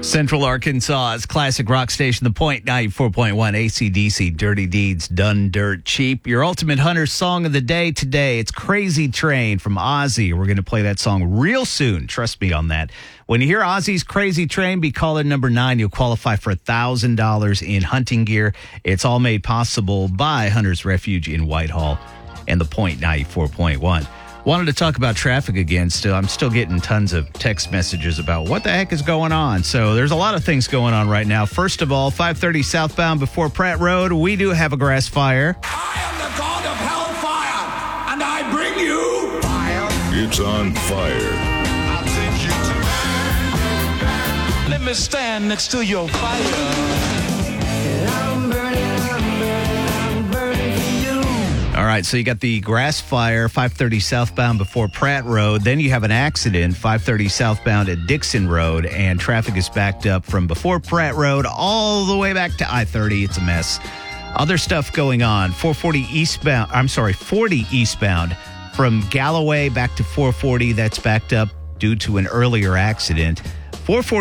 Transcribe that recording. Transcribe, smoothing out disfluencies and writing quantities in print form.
Central Arkansas's classic rock station, The Point, 94.1 AC/DC, Dirty Deeds Done Dirt Cheap. Your Ultimate Hunter song of the day today, it's Crazy Train from Ozzy. We're going to play that song real soon. Trust me on that. When you hear Ozzy's Crazy Train, be caller number 9. You'll qualify for $1,000 in hunting gear. It's all made possible by Hunter's Refuge in Whitehall and The Point, 94.1. Wanted to talk about traffic again. I'm still getting tons of text messages about what the heck is going on. So there's a lot of things going on right now. First of all, 530 southbound before Pratt Road, we do have a grass fire. I am the god of hellfire, and I bring you fire. It's on fire. I'll take you to Let me stand next to your fire. I'm burning for you. All right, so you got the grass fire, 530 southbound before Pratt Road. Then you have an accident, 530 southbound at Dixon Road, and traffic is backed up from before Pratt Road all the way back to I-30. It's a mess. Other stuff going on, 40 eastbound from Galloway back to 440. That's backed up due to an earlier accident. 440